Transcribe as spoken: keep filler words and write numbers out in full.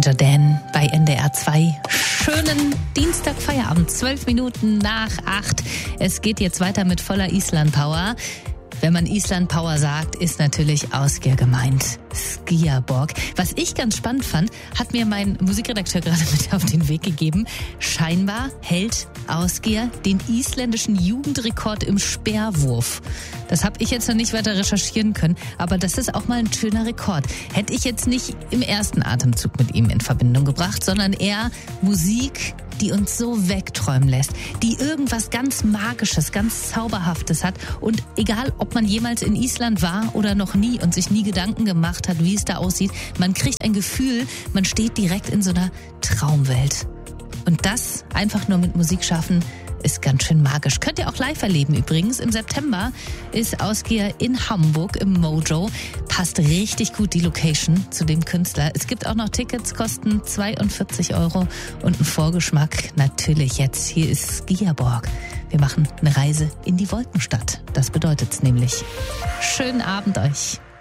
Danger Dan bei N D R zwei. Schönen Dienstagfeierabend, zwölf Minuten nach acht. Es geht jetzt weiter mit voller Island-Power. Wenn man Island-Power sagt, ist natürlich Ásgeir gemeint. Skíaborg. Was ich ganz spannend fand, hat mir mein Musikredakteur gerade mit auf den Weg gegeben. Scheinbar hält Ásgeir den isländischen Jugendrekord im Speerwurf. Das habe ich jetzt noch nicht weiter recherchieren können, aber das ist auch mal ein schöner Rekord. Hätte ich jetzt nicht im ersten Atemzug mit ihm in Verbindung gebracht, sondern eher Musik, die uns so wegträumen lässt, die irgendwas ganz Magisches, ganz Zauberhaftes hat. Und egal, ob man jemals in Island war oder noch nie und sich nie Gedanken gemacht hat, wie es da aussieht, man kriegt ein Gefühl, man steht direkt in so einer Traumwelt. Und das einfach nur mit Musik schaffen, ist ganz schön magisch. Könnt ihr auch live erleben übrigens. Im September ist Ásgeir in Hamburg im Mojo. Passt richtig gut die Location zu dem Künstler. Es gibt auch noch Tickets, kosten zweiundvierzig Euro und ein Vorgeschmack natürlich jetzt. Hier ist Skíaborg. Wir machen eine Reise in die Wolkenstadt. Das bedeutet's nämlich. Schönen Abend euch.